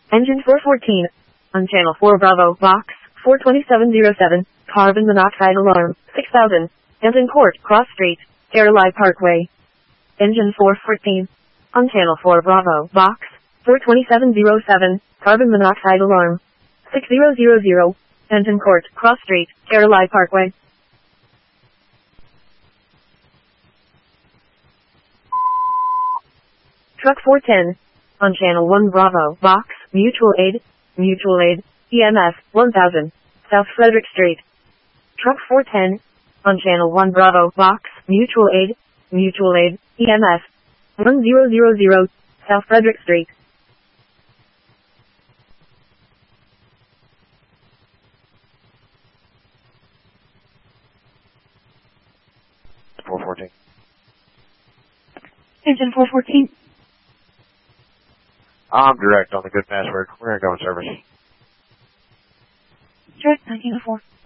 Engine 414. On channel 4 Bravo, box 42707, carbon monoxide alarm, 6000, Hampton Court, Cross Street, Caroline Parkway. Engine 414. On channel 4 Bravo, box 42707, carbon monoxide alarm, 6000, Hampton Court, Cross Street, Caroline Parkway. Truck 410. On channel 1 Bravo, box, mutual aid, EMF, 1000, South Frederick Street. Truck 410. On channel 1 Bravo, box, mutual aid, EMF, 1000, South Frederick Street. Engine 414. I'm direct on the good password. We're going to go in service. Direct 1904.